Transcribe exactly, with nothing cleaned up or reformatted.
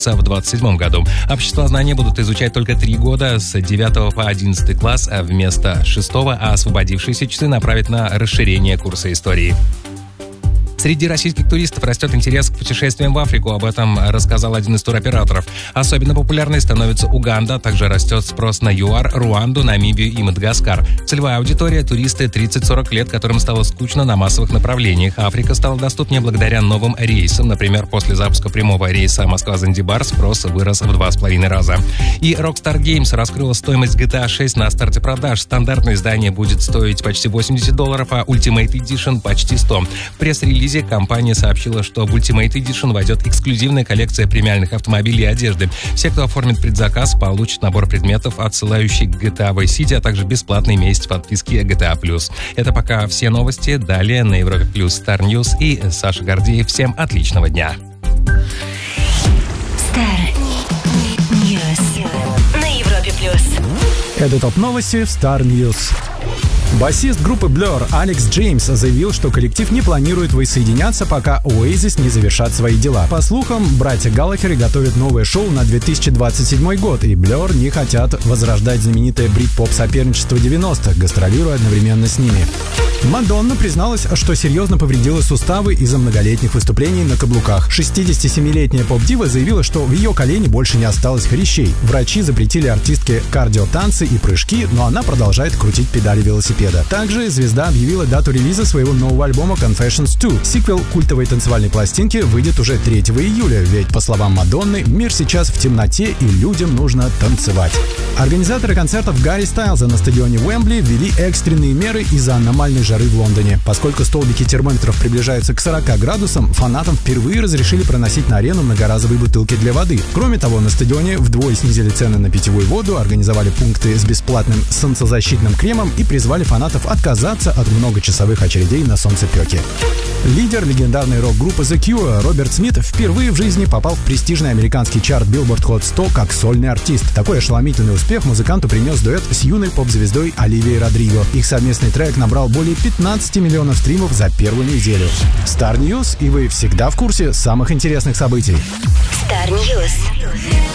в двадцать седьмом году. Обществознание будут изучать только три года, с девятого по одиннадцатый класс, а вместо шестого, а освободившиеся часы направить на расширение курса истории. Среди российских туристов растет интерес к путешествиям в Африку. Об этом рассказал один из туроператоров. Особенно популярной становится Уганда. Также растет спрос на ЮАР, Руанду, Намибию и Мадагаскар. Целевая аудитория – туристы тридцать-сорок лет, которым стало скучно на массовых направлениях. Африка стала доступнее благодаря новым рейсам. Например, после запуска прямого рейса Москва-Занзибар спрос вырос в два с половиной раза. И Rockstar Games раскрыла стоимость джи ти эй шесть на старте продаж. Стандартное издание будет стоить почти восемьдесят долларов, а Ultimate Edition – почти сто. В пресс-релизе компания сообщила, что в Ultimate Edition войдет эксклюзивная коллекция премиальных автомобилей и одежды. Все, кто оформит предзаказ, получат набор предметов, отсылающий к джи ти эй Vice City, а также бесплатный месяц подписки джи ти эй плюс. Это пока все новости. Далее на Европе Плюс Star News и Саша Гордеев. Всем отличного дня. Star News на Европе Плюс. Это топ-новости в Star News. Басист группы Blur Алекс Джеймс заявил, что коллектив не планирует воссоединяться, пока Oasis не завершат свои дела. По слухам, братья Галлахеры готовят новое шоу на две тысячи двадцать седьмой год, и Blur не хотят возрождать знаменитое брит-поп-соперничество девяностых, гастролируя одновременно с ними. Мадонна призналась, что серьезно повредила суставы из-за многолетних выступлений на каблуках. шестидесятисемилетняя поп-дива заявила, что в ее колене больше не осталось хрящей. Врачи запретили артистке кардиотанцы и прыжки, но она продолжает крутить педали велосипеда. Также звезда объявила дату релиза своего нового альбома Confessions два. Сиквел культовой танцевальной пластинки выйдет уже третьего июля, ведь, по словам Мадонны, мир сейчас в темноте и людям нужно танцевать. Организаторы концертов Гарри Стайлза на стадионе Уэмбли ввели экстренные меры из-за аномальной жары в Лондоне. Поскольку столбики термометров приближаются к сорока градусам, фанатам впервые разрешили проносить на арену многоразовые бутылки для воды. Кроме того, на стадионе вдвое снизили цены на питьевую воду, организовали пункты с бесплатным солнцезащитным кремом и призвали фанатов отказаться от многочасовых очередей на солнцепёке. Лидер легендарной рок-группы The Cure Роберт Смит впервые в жизни попал в престижный американский чарт Billboard Hot сто как сольный артист. Такой ошеломительный успех музыканту принес дуэт с юной поп-звездой Оливией Родриго. Их совместный трек набрал более пятнадцати миллионов стримов за первую неделю. Star News, и вы всегда в курсе самых интересных событий. Star News.